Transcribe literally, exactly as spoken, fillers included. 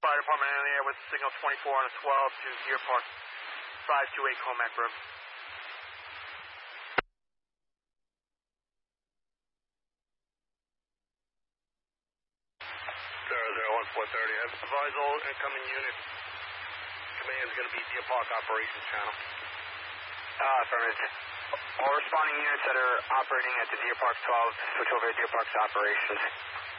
Fire Department in the air with signal twenty-four on a twelve to Deer Park five two eight Comac Road. zero zero one four thirty. Advise all incoming units. Command is going to be Deer Park Operations Channel. Uh, affirmative. All responding units that are operating at the Deer Park twelve, switch over to Deer Park's operations.